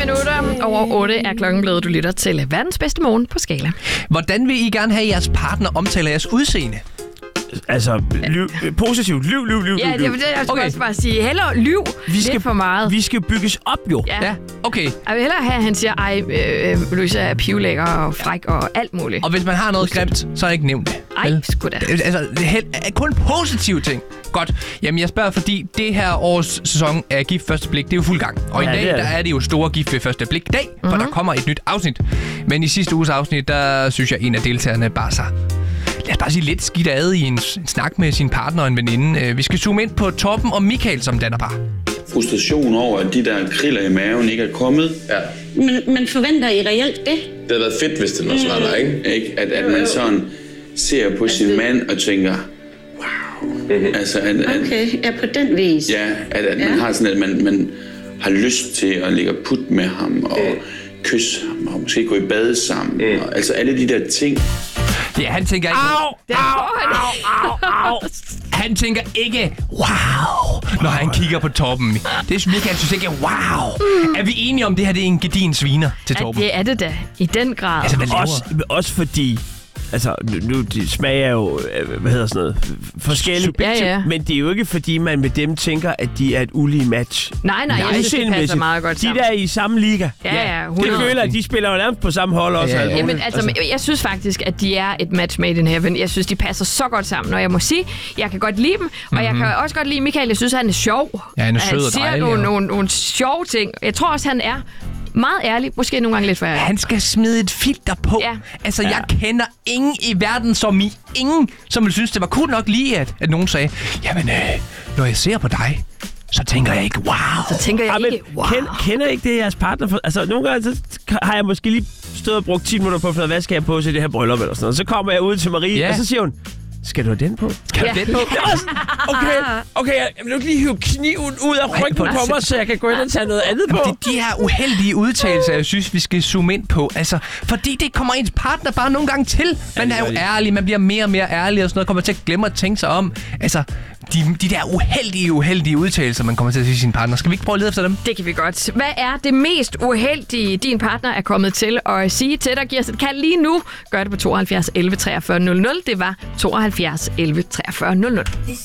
minutter over 8 er klokken blevet. Du lytter til verdens bedste morgen på Skala. Hvordan vil I gerne have, at jeres partner omtaler jeres udseende? Altså, positivt. Lyv. Ja, det skulle også bare sige. Hellere lyv lidt for meget. Vi skal bygges op, jo. Ja, okay. Jeg vil hellere have, at han siger, Louise er pivlækker og fræk og alt muligt. Og hvis man har noget grimt, så er det ikke nævnt det. Ej, sgu da. Altså, kun positive ting. Godt. Jamen, jeg spørger, fordi det her års sæson af Gift Første Blik, det er jo fuld gang. Og i dag, der er det jo store Gift ved Første Blik dag, for der kommer et nyt afsnit. Men i sidste uges afsnit, der synes jeg, en af deltagerne bare så... Lad os bare sige lidt skidt ad i en snak med sin partner og en veninde. Vi skal zoome ind på Torben og Michael, som danner par. Frustration over, at de der kriller i maven ikke er kommet. Ja. Men forventer I reelt det? Det havde været fedt, hvis det også var der, ikke? At man sådan ser på sin mand og tænker, wow. Altså, Okay, ja, på den vis. Ja, at man har sådan, at man har lyst til at ligge og putte med ham og kysse ham og måske gå i bad sammen. Og, altså alle de der ting. Ja, han tænker ikke... Au. Han tænker ikke, wow, når han kigger på Torben. Det synes Michael synes ikke, wow. Er vi enige om, det her det er en gedin sviner til Torben? Ja, det er det da. I den grad. Altså, også fordi... Altså, nu de smager jo, hvad hedder sådan noget, forskelligt. Ja. Men det er jo ikke, fordi man med dem tænker, at de er et ulige match. Nej, jeg synes, det passer meget godt sammen. De der er i samme liga. Ja, 100. Det føler, at de spiller jo nærmest på samme hold også. Ja. Jamen, altså, jeg synes faktisk, at de er et match made in heaven. Jeg synes, de passer så godt sammen. Og jeg må sige, jeg kan godt lide dem. Og jeg kan også godt lide Michael. Jeg synes, han er sjov. Ja, han er sød og dejlig. Han siger nogle sjove ting. Jeg tror også, han er meget ærlig. Måske nogle gange lidt for ærlig. Han skal smide et filter på. Ja. Altså, jeg kender ingen i verden som ingen, som ville synes, det var cool nok lige, at nogen sagde, jamen, når jeg ser på dig, så tænker jeg ikke, wow. Så tænker jeg ikke, wow. Kender ikke det, jeres partner? Altså, nogle gange så har jeg måske lige stået og brugt 10 minutter på at finde, hvad skal jeg på til det her bryllup eller sådan noget. Så kommer jeg ud til Marie, og så siger hun, skal du have den på? Skal du have den på? Okay, jeg vil ikke lige hive kniven ud af ryggen på mig, så jeg kan gå ind og tage noget andet på. Jamen, det er de her uheldige udtalelser, jeg synes, vi skal zoome ind på. Altså, fordi det kommer ens partner bare nogle gange til. Man er jo ærlig, man bliver mere og mere ærlig og sådan noget, kommer til at glemme at tænke sig om. Altså, de der uheldige udtalelser, man kommer til at sige sin partner. Skal vi ikke prøve at lede efter dem? Det kan vi godt. Hvad er det mest uheldige, din partner er kommet til at sige til dig? Giv os et kald lige nu. Gør det på 72 11 43 00. Det var 72 11 43 00.